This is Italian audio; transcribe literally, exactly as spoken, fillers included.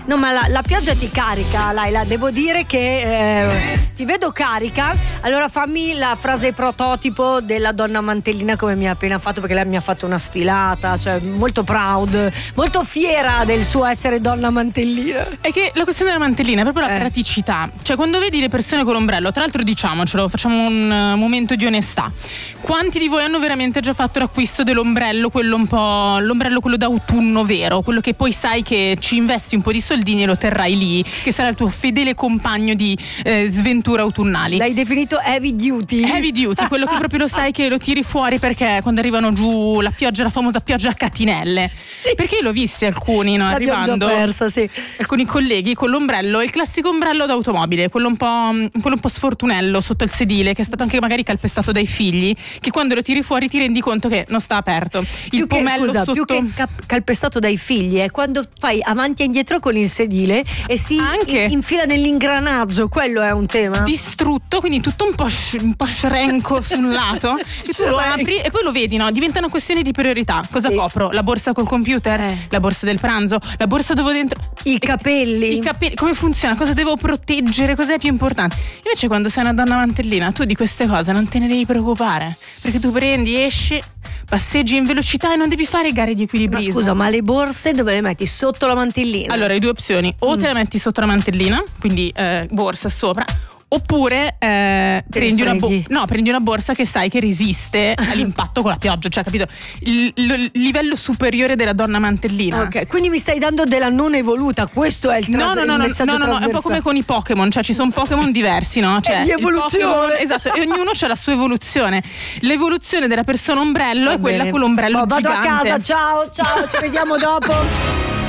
No, ma la, la pioggia ti carica, Laila. Devo dire che eh, ti vedo carica. Allora fammi la frase prototipo della donna mantellina come mi ha appena fatto, perché lei mi ha fatto una sfilata, cioè molto proud, molto fiera del suo essere donna mantellina. È che la questione della mantellina è proprio la Eh. praticità. Cioè, quando vedi le persone con l'ombrello, tra l'altro diciamocelo, facciamo un uh, momento di onestà. Quanti di voi hanno veramente già fatto l'acquisto dell'ombrello, quello un po', l'ombrello quello d'autunno vero, quello che poi sai che ci investi un po' di soldini e lo terrai lì, che sarà il tuo fedele compagno di eh, sventure autunnali? L'hai definito heavy duty. Heavy duty, quello che proprio lo sai che lo tiri fuori perché quando arrivano giù la pioggia, la famosa pioggia a catinelle. Sì. Perché io l'ho visti alcuni, no, L'abbiamo arrivando. già persa, sì. Alcuni colleghi con l'ombrello, il classico ombrello d'automobile, quello un po', quello un po' sfortunello sotto il sedile, che è stato anche magari calpestato dai figli, che quando lo tiri fuori ti rendi conto che non sta aperto. Il più che, pomello scusa, sotto... più che cap- calpestato dai figli è quando fai avanti e indietro con il sedile e si Anche. in- infila nell'ingranaggio, quello è un tema. distrutto, quindi tutto un po', sh- un po' shrenco su un lato, che tu lo apri e poi lo vedi, no? Diventa una questione di priorità. Cosa Sì. copro? La borsa col computer? Eh. La borsa del pranzo? La borsa dove dentro? I capelli. I capelli, come funziona? Cosa devo proteggere? Cos'è più importante? Invece quando sei una donna mantellina, tu di queste cose non te ne devi preoccupare, perché tu prendi, esci, passeggi in velocità e non devi fare gare di Ma equilibrismo. scusa, ma le borse dove le metti? Sotto la mantellina? Allora, hai due opzioni: o Mm. te la metti sotto la mantellina, quindi eh, borsa sopra, oppure eh, prendi, una bo- freghi. no, prendi una borsa che sai che resiste all'impatto con la pioggia, cioè, capito? Il, il- il livello superiore della donna mantellina. Ok, quindi mi stai dando della non evoluta, questo è il, No, tras- no, no, il no, messaggio no, no, no, è un po' trasversale. come con i Pokémon, cioè ci sono Pokémon diversi, no? Cioè, È di il evoluzione. Pokémon- esatto, e ognuno ha la sua evoluzione. L'evoluzione della persona ombrello Va è quella bene. con l'ombrello Oh, vado gigante. a casa, ciao, ciao, ci vediamo dopo.